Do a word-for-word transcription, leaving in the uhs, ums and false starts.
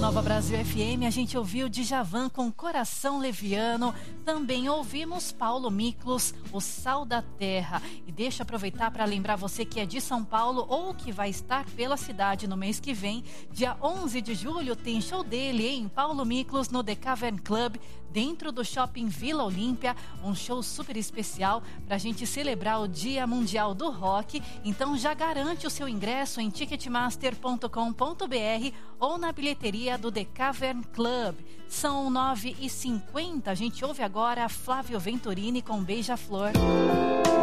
Nova Brasil F M, a gente ouviu Djavan com Coração Leviano. Também ouvimos Paulo Miklos, O Sal da Terra. E deixa eu aproveitar para lembrar você que é de São Paulo ou que vai estar pela cidade no mês que vem. Dia onze de julho tem show dele, hein? Paulo Miklos no The Cavern Club, dentro do Shopping Vila Olímpia. Um show super especial para a gente celebrar o Dia Mundial do Rock. Então já garante o seu ingresso em ticketmaster ponto com ponto br ou na bilheteria do The Cavern Club. São nove e cinquenta, a gente ouve agora Flávio Venturini com Beija-Flor.